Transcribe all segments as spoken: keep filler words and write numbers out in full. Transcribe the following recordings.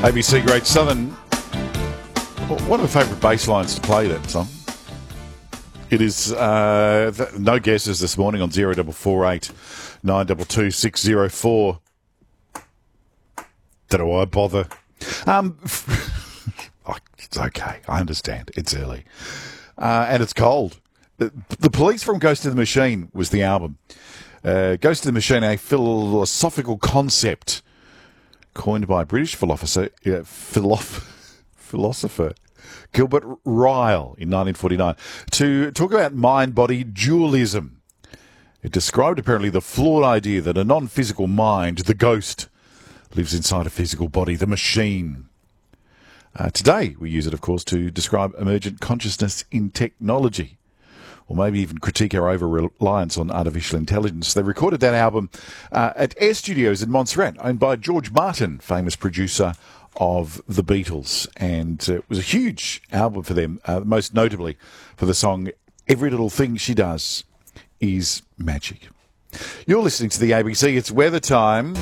A B C Great Southern. One of my favourite bass lines to play that song. It is uh, th- no guesses this morning on zero double four eight nine two two six zero four. Don't know why I bother. Um, oh, it's okay. I understand. It's early. Uh, and it's cold. The, the Police from Ghost of the Machine was the album. Uh, Ghost of the Machine, a philosophical concept coined by British philosopher, uh, philosopher, philosopher Gilbert Ryle in nineteen forty-nine to talk about mind-body dualism. It described apparently the flawed idea that a non-physical mind, the ghost, lives inside a physical body, the machine. Uh, today, we use it, of course, to describe emergent consciousness in technology, or maybe even critique our over-reliance on artificial intelligence. They recorded that album uh, at Air Studios in Montserrat, owned by George Martin, famous producer of the Beatles. And uh, it was a huge album for them, uh, most notably for the song Every Little Thing She Does Is Magic. You're listening to the A B C. It's weather time.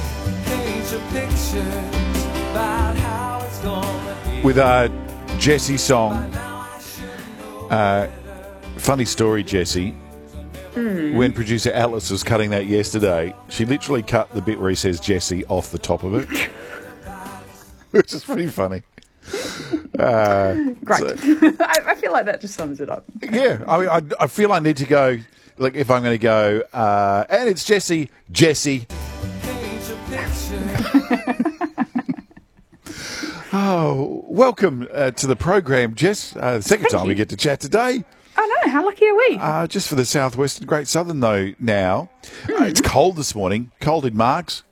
With our Jessie song. Uh, funny story, Jessie. Mm. When producer Atlas was cutting that yesterday, she literally cut the bit where he says Jessie off the top of it. Which is pretty funny. Uh, Great. So, I, I feel like that just sums it up. Yeah, I mean, I, I feel I need to go, like, if I'm going to go, uh, and it's Jessie, Jessie. Oh, welcome uh, to the program, Jess. Uh, the second Thank time you. we get to chat today. I know, how lucky are we? Uh, just for the southwestern Great Southern, though, now. Mm. Uh, it's cold this morning. Cold in Marks.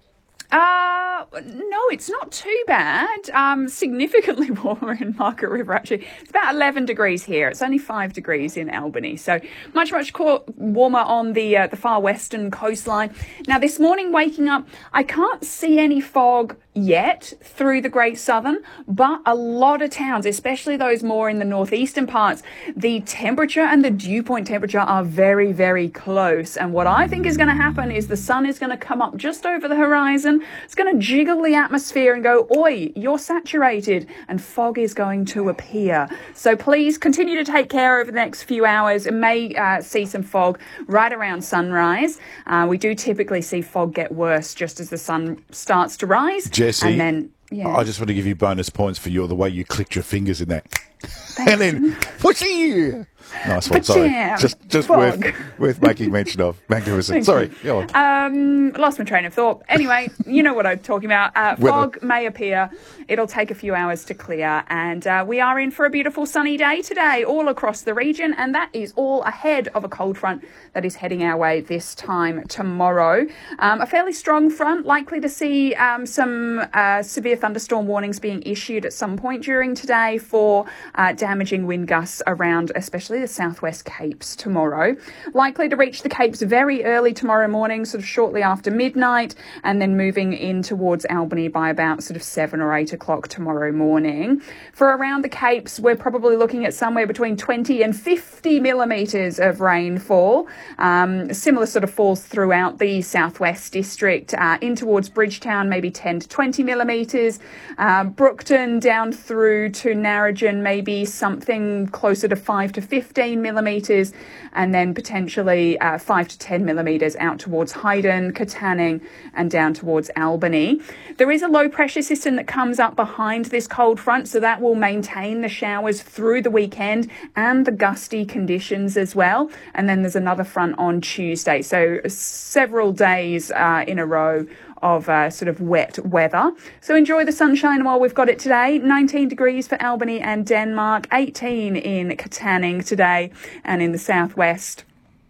Uh, no, it's not too bad. Um, significantly warmer in Margaret River, actually. It's about eleven degrees here. It's only five degrees in Albany. So much, much co- warmer on the uh, the far western coastline. Now, this morning, waking up, I can't see any fog yet through the Great Southern, but a lot of towns, especially those more in the northeastern parts, the temperature and the dew point temperature are very, very close. And what I think is going to happen is the sun is going to come up just over the horizon. It's going to jiggle the atmosphere and go, oi, you're saturated, and fog is going to appear. So please continue to take care over the next few hours. It may uh, see some fog right around sunrise. Uh, we do typically see fog get worse just as the sun starts to rise. Jessie, and then, yeah. I just want to give you bonus points for your the way you clicked your fingers in that. Thanks. And then, whooshy! Nice one, sorry. Just just worth, worth making mention of. Magnificent. Sorry, go on. Um, lost my train of thought. Anyway, you know what I'm talking about. Uh, fog may appear. It'll take a few hours to clear. And uh, we are in for a beautiful sunny day today all across the region. And that is all ahead of a cold front that is heading our way this time tomorrow. Um, a fairly strong front, likely to see um, some uh, severe thunderstorm warnings being issued at some point during today for uh, damaging wind gusts around especially the southwest Capes tomorrow. Likely to reach the Capes very early tomorrow morning, sort of shortly after midnight, and then moving in towards Albany by about sort of seven or eight o'clock tomorrow morning. For around the Capes, we're probably looking at somewhere between twenty and fifty millimetres of rainfall. Um, similar sort of falls throughout the southwest district, uh, in towards Bridgetown, maybe ten to twenty millimetres. Uh, Brookton down through to Narrogin, maybe something closer to five to fifteen millimetres, and then potentially uh, five to ten millimetres out towards Hayden, Katanning, and down towards Albany. There is a low pressure system that comes up behind this cold front, so that will maintain the showers through the weekend and the gusty conditions as well. And then there's another front on Tuesday, so several days uh, in a row of uh, sort of wet weather. So enjoy the sunshine while we've got it today. nineteen degrees for Albany and Denmark, eighteen in Katanning today, and in the southwest,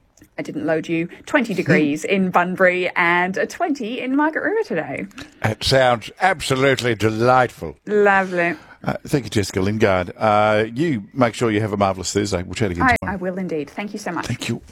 I didn't load you, twenty degrees in Bunbury and a twenty in Margaret River today. It sounds absolutely delightful. Lovely. Uh, thank you, Jessica Lingard. Uh, you make sure you have a marvellous Thursday. We'll chat again I, tomorrow. I will indeed. Thank you so much. Thank you.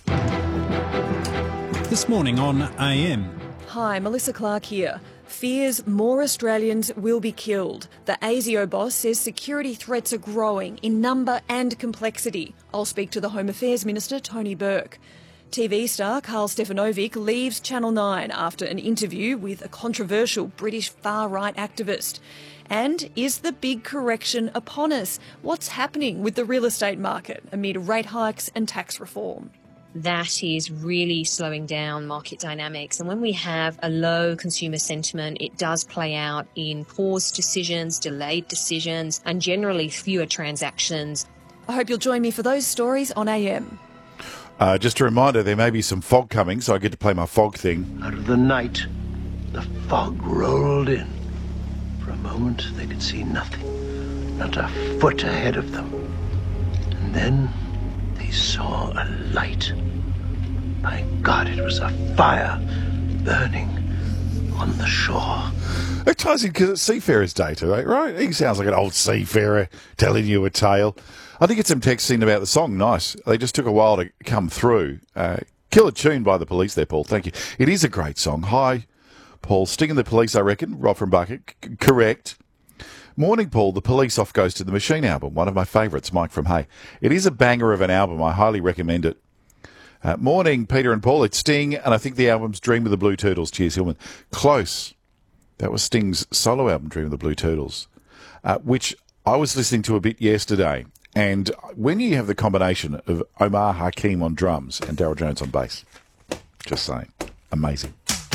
This morning on A M. Hi, Melissa Clark here. Fears more Australians will be killed. The ASIO boss says security threats are growing in number and complexity. I'll speak to the Home Affairs Minister, Tony Burke. T V star Karl Stefanovic leaves Channel nine after an interview with a controversial British far-right activist. And is the big correction upon us? What's happening with the real estate market amid rate hikes and tax reform? That is really slowing down market dynamics. And when we have a low consumer sentiment, it does play out in paused decisions, delayed decisions, and generally fewer transactions. I hope you'll join me for those stories on A M. Uh, just a reminder, there may be some fog coming, so I get to play my fog thing. Out of the night, the fog rolled in. For a moment, they could see nothing, not a foot ahead of them. And then they saw a light. My God, it was a fire burning on the shore. It ties in because it's Seafarers Day today, right? He sounds like an old seafarer telling you a tale. I think it's some texting about the song. Nice. They just took a while to come through. Uh, killer tune by the Police there, Paul. Thank you. It is a great song. Hi, Paul. Stinging the Police, I reckon. Rob from Bucket. C- correct. Morning, Paul. The Police Off Goes to the Machine album. One of my favourites, Mike from Hay. It is a banger of an album. I highly recommend it. Uh, morning, Peter and Paul. It's Sting, and I think the album's Dream of the Blue Turtles. Cheers, Hillman. Close. That was Sting's solo album, Dream of the Blue Turtles, uh, which I was listening to a bit yesterday. And when you have the combination of Omar Hakim on drums and Daryl Jones on bass, just saying, amazing.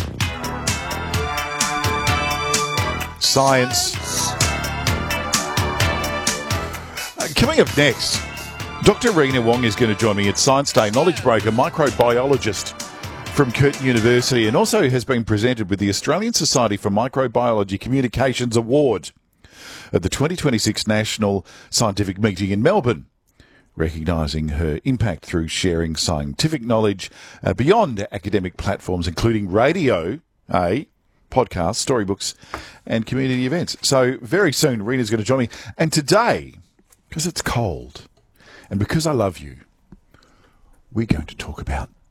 Science. Uh, coming up next, Doctor Rena Wong is going to join me at Science Day, knowledge breaker, microbiologist from Curtin University, and also has been presented with the Australian Society for Microbiology Communications Award at the twenty twenty-six National Scientific Meeting in Melbourne, recognising her impact through sharing scientific knowledge uh, beyond academic platforms, including radio, eh, podcasts, storybooks, and community events. So very soon, Rena's going to join me. And today, because it's cold, and because I love you, we're going to talk about